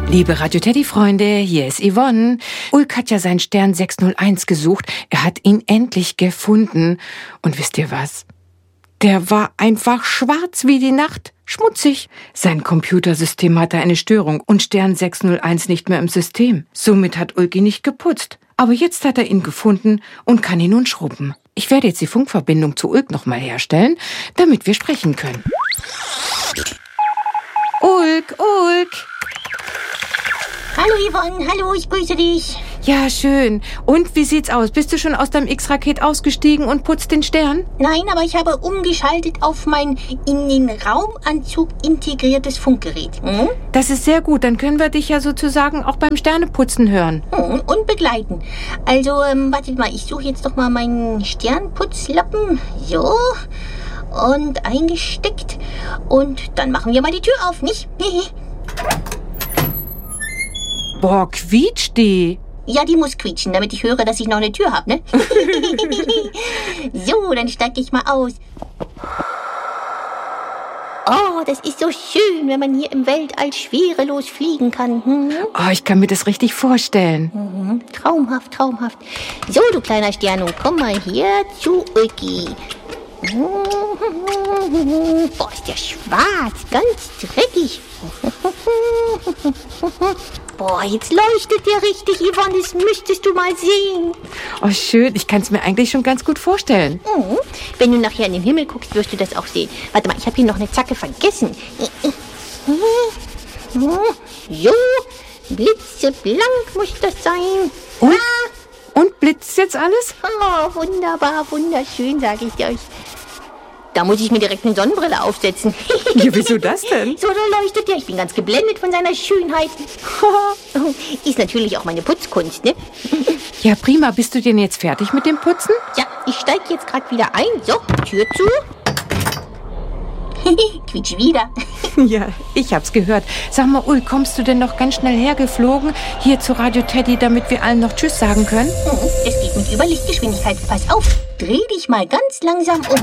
Liebe Radio Teddy-Freunde, hier ist Yvonne. Ulk hat ja seinen Stern 601 gesucht. Er hat ihn endlich gefunden. Und wisst ihr was? Der war einfach schwarz wie die Nacht, schmutzig. Sein Computersystem hatte eine Störung und Stern 601 nicht mehr im System. Somit hat Ulk ihn nicht geputzt. Aber jetzt hat er ihn gefunden und kann ihn nun schrubben. Ich werde jetzt die Funkverbindung zu Ulk nochmal herstellen, damit wir sprechen können. Ulk! Hallo Yvonne, hallo, ich grüße dich. Ja, schön. Und wie sieht's aus? Bist du schon aus deinem X-Raket ausgestiegen und putzt den Stern? Nein, aber ich habe umgeschaltet auf mein in den Raumanzug integriertes Funkgerät. Das ist sehr gut. Dann können wir dich ja sozusagen auch beim Sterneputzen hören. Und begleiten. Also, wartet mal, ich suche jetzt doch mal meinen Sternputzlappen. So. Und eingesteckt. Und dann machen wir mal die Tür auf, nicht? Boah, quietscht die. Ja, die muss quietschen, damit ich höre, dass ich noch eine Tür habe, ne? So, dann steige ich mal aus. Oh, das ist so schön, wenn man hier im Weltall schwerelos fliegen kann. Oh, ich kann mir das richtig vorstellen. Traumhaft, traumhaft. So, du kleiner Stern, nun komm mal hier zu Ulki. Boah, ist der schwarz, ganz dreckig. Boah, jetzt leuchtet der richtig, Yvonne, das müsstest du mal sehen. Oh, schön. Ich kann es mir eigentlich schon ganz gut vorstellen. Wenn du nachher in den Himmel guckst, wirst du das auch sehen. Warte mal, ich habe hier noch eine Zacke vergessen. So, blitzeblank muss das sein. Und blitzt jetzt alles? Oh, wunderbar, wunderschön, sage ich euch. Da muss ich mir direkt eine Sonnenbrille aufsetzen. Ja, wieso das denn? So, da leuchtet der. Ich bin ganz geblendet von seiner Schönheit. Ist natürlich auch meine Putzkunst, ne? Ja, prima. Bist du denn jetzt fertig mit dem Putzen? Ja, ich steige jetzt gerade wieder ein. So, Tür zu. Quietsch wieder. Ja, ich hab's gehört. Sag mal, Ulk, kommst du denn noch ganz schnell hergeflogen, hier zu Radio Teddy, damit wir allen noch Tschüss sagen können? Es geht mit Überlichtgeschwindigkeit. Pass auf, dreh dich mal ganz langsam um.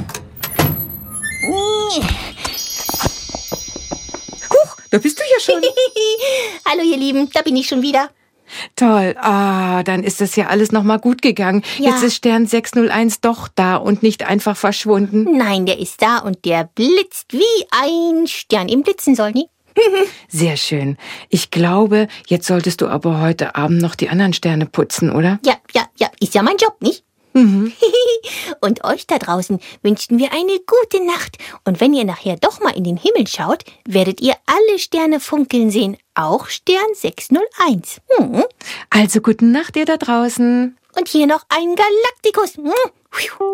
Huch, da bist du ja schon. Hallo ihr Lieben, da bin ich schon wieder. Toll, dann ist das ja alles nochmal gut gegangen. Ja. Jetzt ist Stern 601 doch da und nicht einfach verschwunden. Nein, der ist da und der blitzt wie ein Stern im Blitzen soll, nie? Sehr schön. Ich glaube, jetzt solltest du aber heute Abend noch die anderen Sterne putzen, oder? Ja, ist ja mein Job, nicht? Und euch da draußen wünschen wir eine gute Nacht. Und wenn ihr nachher doch mal in den Himmel schaut, werdet ihr alle Sterne funkeln sehen. Auch Stern 601. Also gute Nacht, ihr da draußen. Und hier noch ein Galaktikus.